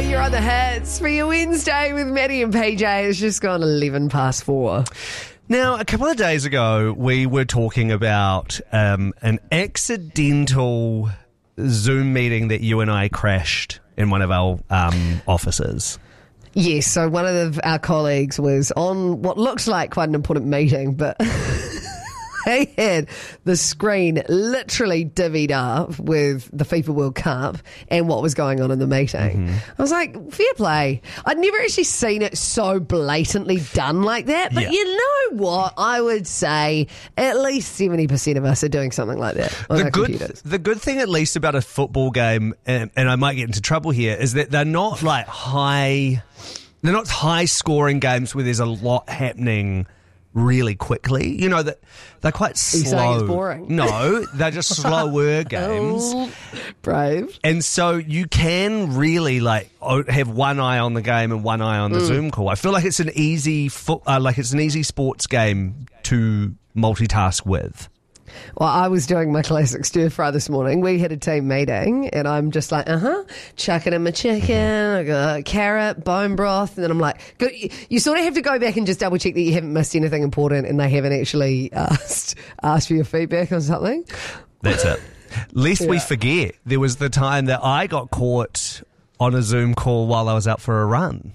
You're on the hits for your Wednesday with Maddie and PJ. It's just gone 11 past 4. Now, a couple of days ago, we were talking about an accidental Zoom meeting that you and I crashed in one of our offices. Yes, so one of our colleagues was on what looks like quite an important meeting, but they had the screen literally divvied up with the FIFA World Cup and what was going on in the meeting. I was like, fair play. I'd never actually seen it so blatantly done like that, but you know what? I would say at least 70% of us are doing something like that on our computers. The good thing, at least, about a football game, and I might get into trouble here, is that they're not like high scoring games where there's a lot happening really quickly. You know, that they're quite slow. You're saying it's boring? No, they're just slower games. Oh, brave. And so you can really have one eye on the game and one eye on the Zoom call. I feel like it's an easy sports game to multitask with. Well, I was doing my classic stir fry this morning. We had a team meeting and I'm just like, chucking in my chicken, I got carrot, bone broth, and then I'm like, good. You sort of have to go back and just double check that you haven't missed anything important and they haven't actually asked for your feedback on something. That's it. Lest we forget, there was the time that I got caught on a Zoom call while I was out for a run.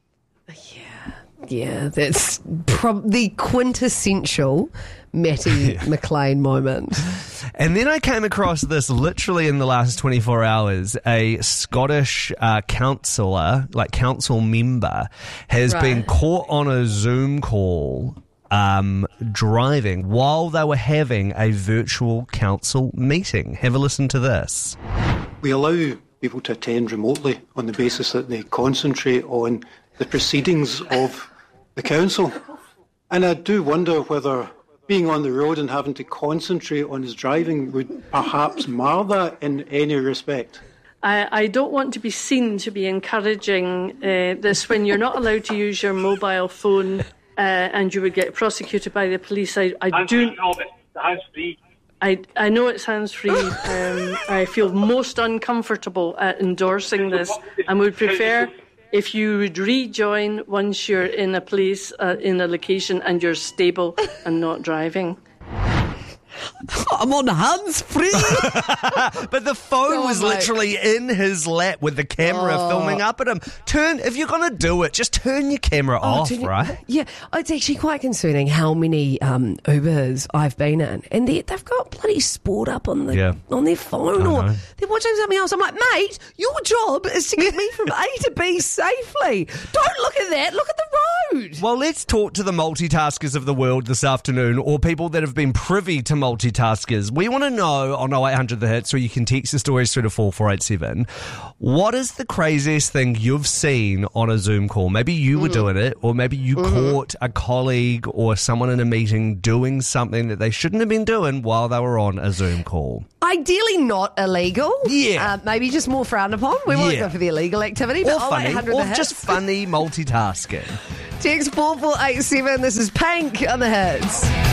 Yeah, that's the quintessential Matty McLean moment. And then I came across this literally in the last 24 hours. A Scottish council member has been caught on a Zoom call driving while they were having a virtual council meeting. Have a listen to this. We allow people to attend remotely on the basis that they concentrate on the proceedings of the council. And I do wonder whether being on the road and having to concentrate on his driving would perhaps mar that in any respect. I don't want to be seen to be encouraging this when you're not allowed to use your mobile phone and you would get prosecuted by the police. I know it's hands-free. I feel most uncomfortable at endorsing this and would prefer if you would rejoin once you're in a place, in a location, and you're stable and not driving. I'm on hands-free. But the phone was literally in his lap with the camera filming up at him. If you're going to do it, just turn your camera off, right? Yeah, it's actually quite concerning how many Ubers I've been in. And they've got bloody sport up on their phone or they're watching something else. I'm like, mate, your job is to get me from A to B safely. Don't look at that. Look at the road. Well, let's talk to the multitaskers of the world this afternoon, or people that have been privy to multitaskers. We want to know on 0800 The Hits, or you can text the stories through to 4487. What is the craziest thing you've seen on a Zoom call? Maybe you were doing it, or maybe you caught a colleague or someone in a meeting doing something that they shouldn't have been doing while they were on a Zoom call. Ideally not illegal. Yeah. Maybe just more frowned upon. We won't go for the illegal activity. But or funny, or just funny multitasking. Text 4487. This is Pink on The Hits.